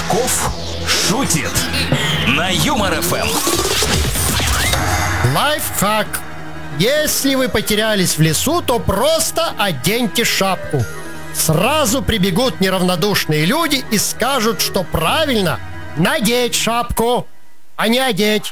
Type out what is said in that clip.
Чесноков шутит на Юмор ФМ. Лайфхак. Если вы потерялись в лесу, то просто оденьте шапку. Сразу прибегут неравнодушные люди и скажут, что правильно надеть шапку, а не одеть.